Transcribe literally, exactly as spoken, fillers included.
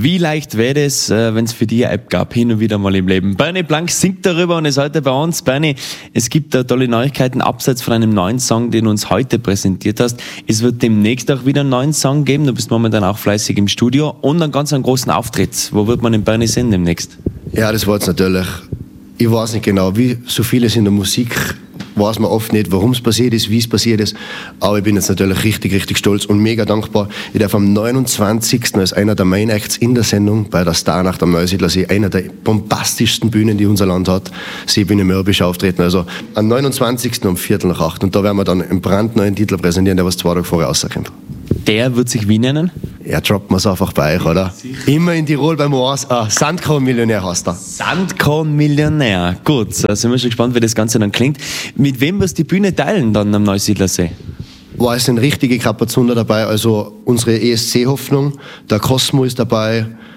Wie leicht wäre es, wenn es für dich eine App gab, hin und wieder mal im Leben? Bernie Blank singt darüber und ist heute bei uns. Bernie, es gibt da tolle Neuigkeiten, abseits von einem neuen Song, den du uns heute präsentiert hast. Es wird demnächst auch wieder einen neuen Song geben. Du bist momentan auch fleißig im Studio und einen ganz einen großen Auftritt. Wo wird man den Bernie sehen demnächst? Ja, das war jetzt natürlich, ich weiß nicht genau, wie so vieles in der Musik, weiß man oft nicht, warum es passiert ist, wie es passiert ist, aber ich bin jetzt natürlich richtig, richtig stolz und mega dankbar. Ich darf am neunundzwanzigsten als einer der Main Acts in der Sendung bei der Starnacht am Neusiedlersee, einer der bombastischsten Bühnen, die unser Land hat, Seebühne Mörbisch auftreten. Also am neunundzwanzigsten um Viertel nach acht. Und da werden wir dann einen brandneuen Titel präsentieren, der was zwei Tage vorher rauskommt. Der wird sich wie nennen? Ja, droppt man es einfach bei euch, oder? Immer in Tirol beim Oas. Ah, Sandkorn-Millionär heißt er. Sandkorn-Millionär. Gut, da sind wir schon gespannt, wie das Ganze dann klingt. Mit wem wirst du die Bühne teilen dann am Neusiedlersee? Wow, es sind richtige Kapazunder dabei. Also unsere E S C-Hoffnung, der Cosmo ist dabei,